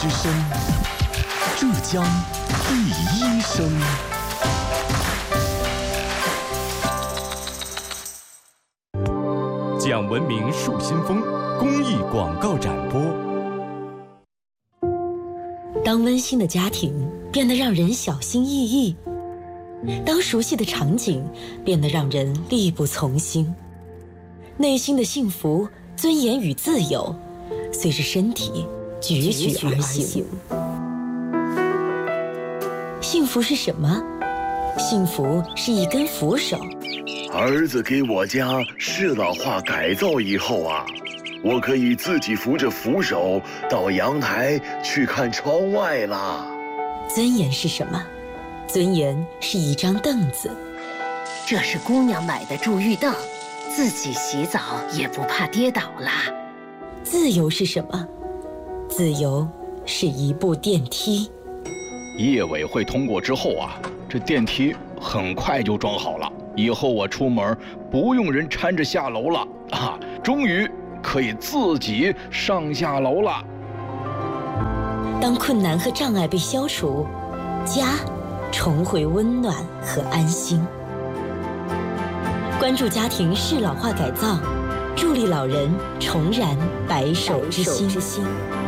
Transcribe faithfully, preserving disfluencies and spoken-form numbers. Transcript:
之声，浙江第一声。讲文明树新风公益广告展播。 当温馨的家庭变得让人小心翼翼，当熟悉的场景变得让人力不从心，内心的幸福、尊严与自由随着身体踽踽而行。幸福是什么？幸福是一根扶手。 儿子给我家适老化改造以后啊，我可以自己扶着扶手到阳台去看窗外啦。 尊严是什么？尊严是一张凳子。 这是姑娘买的助浴凳，自己洗澡也不怕跌倒啦。 自由是什么？自由是一部电梯。 业委会通过之后啊，这电梯很快就装好了，以后我出门不用人搀着下楼了啊，终于可以自己上下楼了。 当困难和障碍被消除，家重回温暖和安心。关注家庭适老化改造，助力老人重燃白首之心。